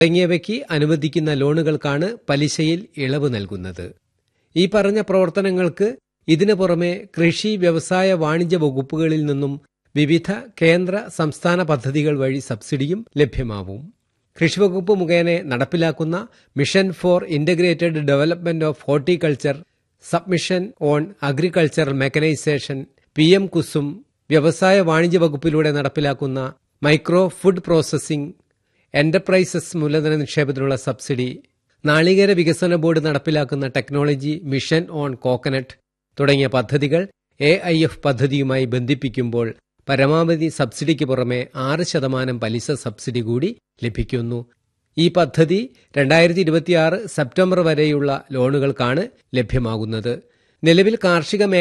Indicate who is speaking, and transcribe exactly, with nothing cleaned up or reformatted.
Speaker 1: തുടങ്ങിയവയ്ക്ക് അനുവദിക്കുന്ന ലോണുകൾക്കാണ് പലിശയിൽ ഇളവ് നൽകുന്നത്. ഈ പറഞ്ഞ പ്രവർത്തനങ്ങൾക്ക് ഇതിനു പുറമെ കൃഷി, വ്യവസായ, വാണിജ്യ വകുപ്പുകളിൽ നിന്നും വിവിധ കേന്ദ്ര സംസ്ഥാന പദ്ധതികൾ വഴി സബ്സിഡിയും ലഭ്യമാവും. കൃഷിവകുപ്പ് മുഖേന നടപ്പിലാക്കുന്ന mission four integrated development of horticulture, submission on agricultural mechanisation, P M Kusum, വ്യവസായ വാണിജ്യ വകുപ്പിലൂടെ നടപ്പിലാക്കുന്ന മൈക്രോ ഫുഡ് പ്രോസസിംഗ് എന്റർപ്രൈസസ് മൂലധന നിക്ഷേപത്തിനുള്ള സബ്സിഡി, നാളികേര വികസന ബോർഡ് നടപ്പിലാക്കുന്ന ടെക്നോളജി മിഷൻ ഓൺ കോക്കനട്ട് തുടങ്ങിയ പദ്ധതികൾ എ ഐ എഫ് പദ്ധതിയുമായി ബന്ധിപ്പിക്കുമ്പോൾ പരമാവധി സബ്സിഡിക്ക് പുറമെ ആറ് ശതമാനം പലിശ സബ്സിഡി കൂടി ലഭിക്കുന്നു. ഈ പദ്ധതി രണ്ടായിരത്തി ഇരുപത്തിയാറ് സെപ്റ്റംബർ വരെയുള്ള ലോണുകൾക്കാണ് ലഭ്യമാകുന്നത്. നിലവിൽ കാർഷിക